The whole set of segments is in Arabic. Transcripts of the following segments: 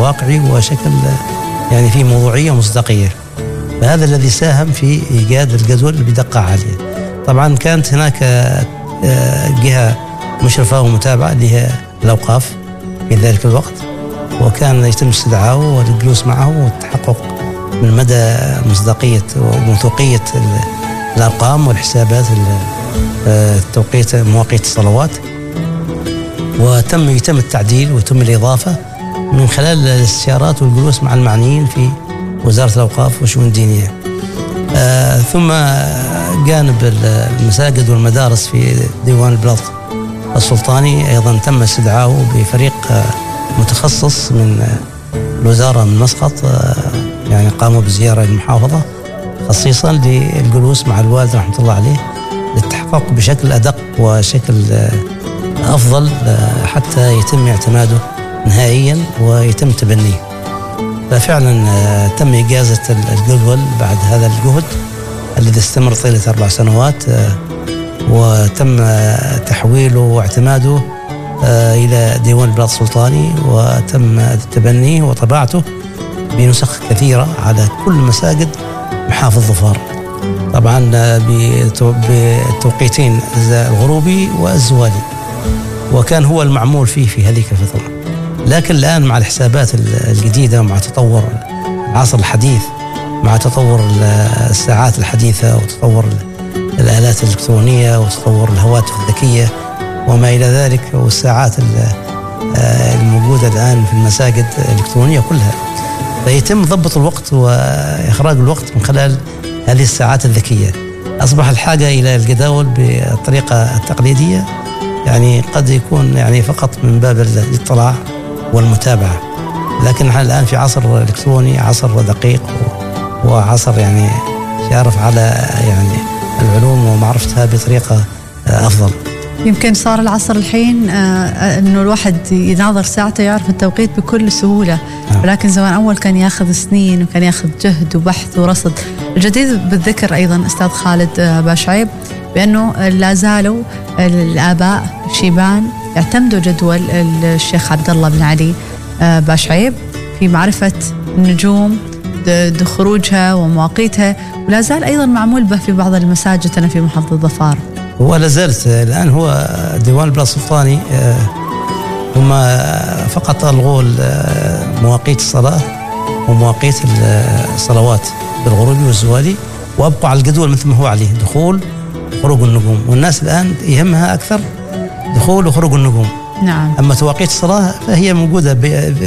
واقعي وشكل يعني فيه موضوعية ومصداقية. فهذا الذي ساهم في إيجاد الجدول بدقة عالية. طبعا كانت هناك جهة مشرفة ومتابعة اللي هي الأوقاف في ذلك الوقت، وكان يتم استدعائه والجلوس معه والتحقق من مدى مصداقية وموثوقية الأرقام والحسابات توقيت مواقيت الصلوات. يتم التعديل ويتم الإضافة من خلال الاستشارات والجلوس مع المعنيين في وزارة الأوقاف والشؤون الدينية. ثم جانب المساجد والمدارس في ديوان البلاط السلطاني أيضا تم استدعائه بفريق متخصص من الوزارة من مسقط، يعني قاموا بزيارة للمحافظة خصيصا للجلوس مع الوالد رحمة الله عليه للتحقق بشكل أدق وشكل أفضل حتى يتم اعتماده نهائيا ويتم تبنيه. ففعلا تم إجازة الجدول بعد هذا الجهد الذي استمر طيلة 4 سنوات، وتم تحويله واعتماده إلى ديوان البلاط السلطاني، وتم تبنيه وطباعته بنسخ كثيرة على كل مساجد محافظ ظفار، طبعا بالتوقيتين الغروبي والزوالي، وكان هو المعمول فيه في هذه الفترة. لكن الآن مع الحسابات الجديدة ومع تطور العصر الحديث، مع تطور الساعات الحديثة وتطور الآلات الإلكترونية وتطور الهواتف الذكية وما إلى ذلك، والساعات الموجودة الآن في المساجد الإلكترونية كلها، فيتم ضبط الوقت وإخراج الوقت من خلال هذه الساعات الذكية. أصبح الحاجة إلى الجداول بالطريقة التقليدية يعني قد يكون يعني فقط من باب الاطلاع والمتابعة، لكن نحن الآن في عصر إلكتروني، عصر دقيق وعصر يعني يعرف على يعني العلوم ومعرفتها بطريقة أفضل. يمكن صار العصر الحين أنه الواحد يناظر ساعته يعرف التوقيت بكل سهولة، ولكن زمان أول كان ياخذ سنين وكان ياخذ جهد وبحث ورصد. الجديد بالذكر أيضا أستاذ خالد باشعيب بأنه لا زالوا الآباء الشيبان يعتمدوا جدول الشيخ عبد الله بن علي باشعيب في معرفة النجوم خروجها ومواقيتها، ولا زال أيضا معمول به في بعض المساجد في محافظة ظفار. ولا زالت الآن هو ديوان البلاط السلطاني هم فقط ألغوا مواقيت الصلاة ومواقيت الصلوات بالغروبي والزوالي، وأبقوا على الجدول مثل ما هو عليه، دخول وخروج النجوم، والناس الآن يهمها أكثر دخول وخروج النجوم. نعم. أما تواقيت الصلاة فهي موجودة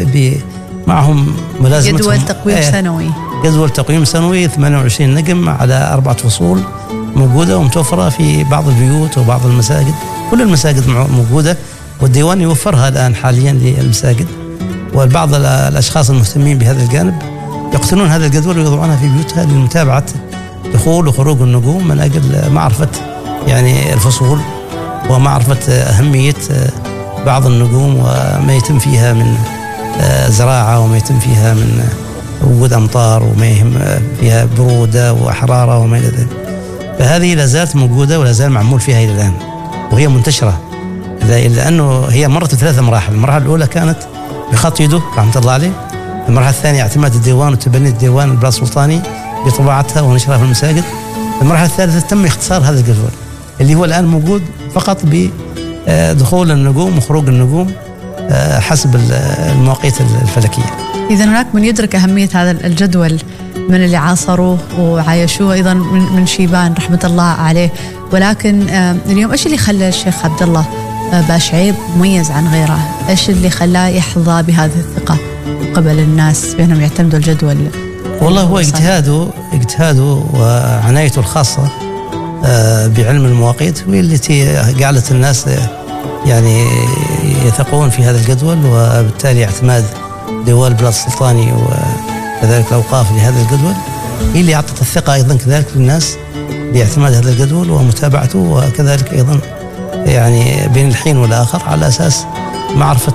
معهم ملازمتهم جدول تقويم سنوي، جدول تقويم سنوي 28 نجم على 4 فصول موجودة ومتوفرة في بعض البيوت وبعض المساجد، كل المساجد موجودة، والديوان يوفرها الآن حاليا للمساجد، والبعض الأشخاص المهتمين بهذا الجانب يقتنون هذا الجدول ويضعونها في بيوتها لمتابعة دخول وخروج النجوم من أجل معرفة يعني الفصول ومعرفة أهمية بعض النجوم وما يتم فيها من زراعة وما يتم فيها من وجود أمطار وما يهم فيها برودة وحرارة وما إلى ذلك. فهذه لا زالت موجودة ولا زال معمول فيها إلى الآن، وهي منتشرة لأنه هي مرت 3 مراحل. المرحلة الأولى كانت بخط يده رحمة الله عليه، المرحلة الثانية اعتماد الديوان وتبني الديوان البلاط السلطاني بطباعتها ونشرها في المساجد. المرحلة الثالثة تم اختصار هذا الجدول اللي هو الآن موجود فقط بدخول النجوم وخروج النجوم حسب المواقيت الفلكية. إذا هناك من يدرك أهمية هذا الجدول من اللي عاصروه وعايشوه أيضا من شيبان رحمة الله عليه، ولكن اليوم إيش اللي خلى الشيخ عبد الله باشعيب مميز عن غيره؟ إيش اللي خلاه يحظى بهذه الثقة قبل الناس بأنهم يعتمدوا الجدول؟ والله هو اجتهاده وعنايته الخاصة بعلم المواقيت هي التي جعلت الناس يعني يثقون في هذا الجدول، وبالتالي اعتماد ديوان البلاط السلطاني وكذلك الأوقاف لهذا الجدول هي اللي أعطت الثقة أيضا كذلك للناس باعتماد هذا الجدول ومتابعته، وكذلك أيضا يعني بين الحين والآخر على أساس معرفة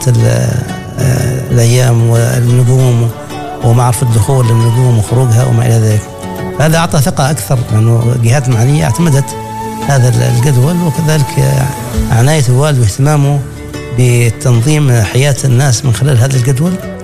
الأيام والنجوم ومعرفة دخول النجوم وخروجها وما إلى ذلك. هذا أعطى ثقة أكثر لأنه جهات معنية اعتمدت هذا الجدول، وكذلك عناية الوالد واهتمامه بتنظيم حياة الناس من خلال هذا الجدول